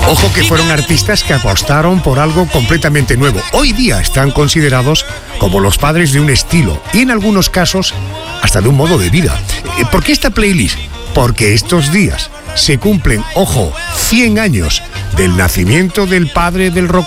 Ojo que fueron artistas que apostaron por algo completamente nuevo. Hoy día están considerados como los padres de un estilo y en algunos casos hasta de un modo de vida. ¿Por qué esta playlist? Porque estos días se cumplen, ojo, 100 años del nacimiento del padre del rock